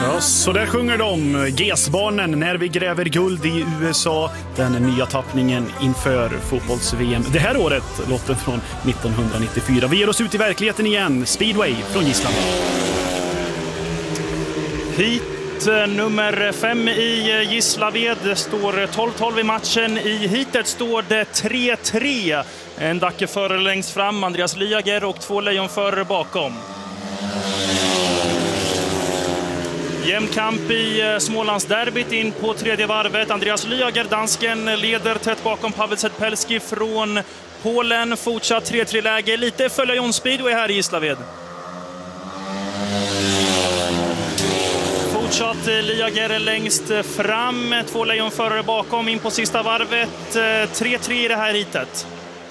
Ja, så där sjunger de, GES-barnen, när vi gräver guld i USA. Den nya tappningen inför fotbolls-VM. Det här året låter från 1994. Vi ger oss ut i verkligheten igen. Speedway från Gislaved. Hit nummer 5 i Gislaved. Det står 12-12 i matchen. I hitet står det 3-3. En Dacke före längst fram, Andreas Liager, och 2 lejon före bakom. Jämn kamp i Smålandsderbyt in på tredje varvet. Andreas Liager, dansken, leder tätt bakom Pavel Zetpelski från Polen. Fortsatt 3-3-läge. Lite följer Jon Speedway här i Gislaved. Fortsatt Liager längst fram. 2 lejon före bakom in på sista varvet. 3-3 i det här hitet.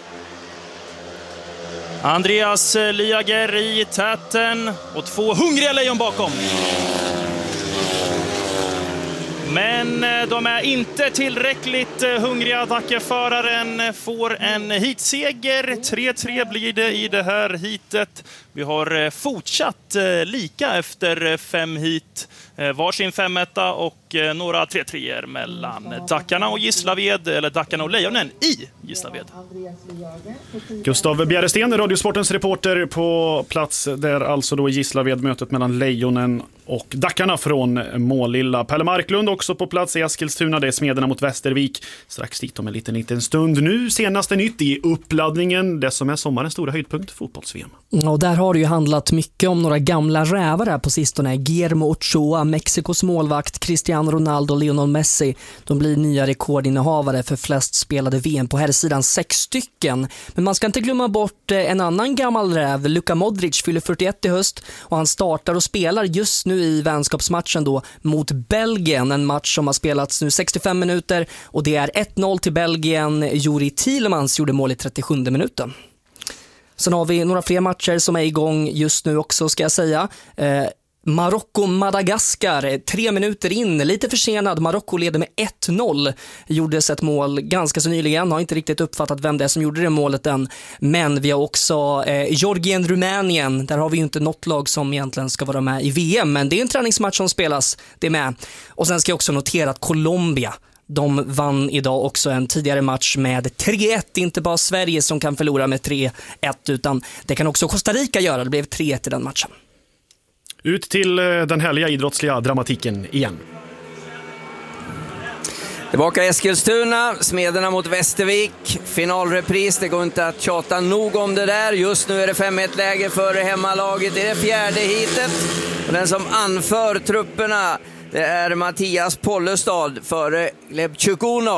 Andreas Liager i täten och 2 hungriga lejon bakom. Men de är inte tillräckligt hungriga. Dackeföraren får en hitseger. 3-3 blir det i det här hitet. Vi har fortsatt lika efter 5 hit. Varsin 5-1 och några 3-3 mellan Dackarna och Gislaved, eller Dackarna och Lejonen i Gislaved. Gustav Bjäresten, Radiosportens reporter på plats där, alltså då i Gislaved, mötet mellan Lejonen och Dackarna från Målilla. Pelle Marklund också på plats i Eskilstuna, det är Smederna mot Västervik. Strax dit om en liten stund. Nu senaste nytt i uppladdningen, det som är sommarens stora höjdpunkt, fotbolls-VM. Och där har det ju handlat mycket om några gamla rävar här på sistone. Guillermo Ochoa, Mexikos målvakt, Cristiano Ronaldo och Lionel Messi. De blir nya rekordinnehavare för flest spelade VM på herrsidan, 6 stycken. Men man ska inte glömma bort en annan gammal räv. Luka Modric fyller 41 i höst och han startar och spelar just nu i vänskapsmatchen då mot Belgien. En match som har spelats nu 65 minuter och det är 1-0 till Belgien. Juri Tielemans gjorde mål i 37 minuten. Sen har vi några fler matcher som är igång just nu också, ska jag säga. Marocko-Madagaskar, 3 minuter in, lite försenad. Marocko leder med 1-0. Gjordes ett mål ganska så nyligen. Har inte riktigt uppfattat vem det är som gjorde det målet än. Men vi har också Georgien-Rumänien. Där har vi ju inte något lag som egentligen ska vara med i VM. Men det är en träningsmatch som spelas, det är med. Och sen ska jag också notera att Colombia, de vann idag också en tidigare match med 3-1. Inte bara Sverige som kan förlora med 3-1, utan det kan också Costa Rica göra. Det blev 3-1 i den matchen. Ut till den härliga idrottsliga dramatiken igen. Tillbaka i Eskilstuna, Smederna mot Västervik. Finalrepris, det går inte att tjata nog om det där. Just nu är det 5-1-läge för hemmalaget i det 4:e hitet. Och den som anför trupperna, det är Mattias Pollestad före Gleb Tjukunov.